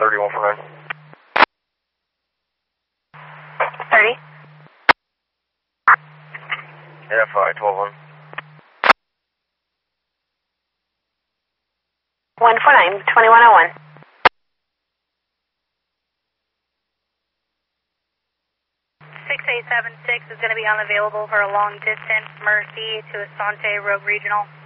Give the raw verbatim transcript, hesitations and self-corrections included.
thirty-one for nine. thirty. F I twelve one. one four nine, twenty-one oh one. six eight seven six is going to be unavailable for a long distance Mercy to Asante Rogue Regional.